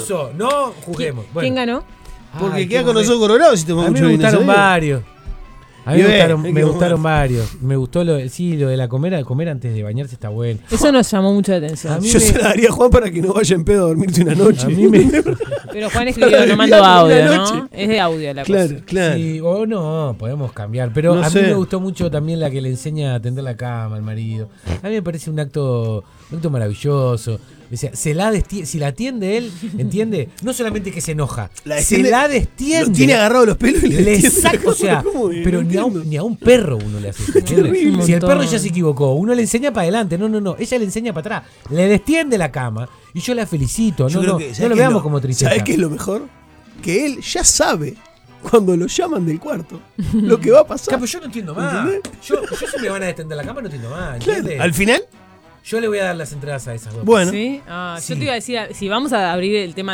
Eso, no juguemos. Bueno. ¿Quién ganó? Porque Ay, queda qué con los ojos colorados si te A mucho mí me vino, gustaron ¿sabes? varios. A mí Y me ve, gustaron varios. Me gustó lo de la comer antes de bañarse está bueno. Eso nos llamó mucho la atención. A mí Yo se la daría a Juan para que no vaya en pedo a dormirse una noche. A mí me... Pero Juan escribió, no mandó Una audio, noche. ¿no? Es de audio la Claro, cosa. claro. Sí, o no, podemos cambiar. Pero No a sé. mí me gustó mucho también la que le enseña a tender la cama al marido. A mí me parece un acto maravilloso. O sea, si la atiende él, ¿entiende? No solamente que se enoja, La se destiende- la destiende. Lo tiene agarrado los pelos y le destiende. saca, o sea, ¿Cómo? pero No entiendo. ni a un perro uno le hace eso, ¿entiende? terrible. Si el perro montón. ya se equivocó, uno le enseña para adelante, no, ella le enseña para atrás, le destiende la cama y yo la felicito, Yo no, creo no, que, ¿sabes no lo qué es veamos como tristeza. ¿Sabes qué es lo mejor? Que él ya sabe cuando lo llaman del cuarto lo que va a pasar. Capo, yo no entiendo más. ¿Entendés? Yo si me van a destender la cama no entiendo más, Claro, ¿entiendes? al final, Yo le voy a dar las entradas a esas dos. bueno. ¿Sí? Sí. Yo te iba a decir, si vamos a abrir el tema